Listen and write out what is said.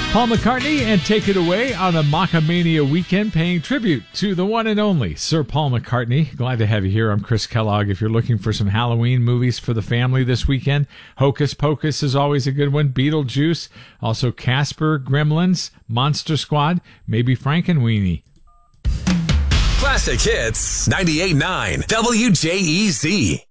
Paul McCartney, and take it away on a Macamania weekend, paying tribute to the one and only Sir Paul McCartney. Glad to have you here. I'm Chris Kellogg. If you're looking for some Halloween movies for the family this weekend, Hocus Pocus is always a good one. Beetlejuice, also Casper, Gremlins, Monster Squad, maybe Frankenweenie. Classic Hits 98.9 WJEZ.